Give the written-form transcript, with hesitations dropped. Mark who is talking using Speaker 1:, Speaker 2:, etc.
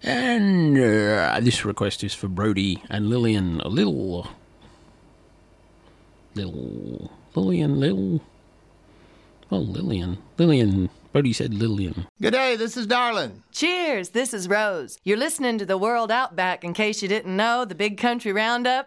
Speaker 1: And this request is for Brody and Lillian. Lillian. Brody said Lillian.
Speaker 2: G'day, this is Darlin.
Speaker 3: Cheers, this is Rose. You're listening to The World Outback. In case you didn't know, the Big Country Roundup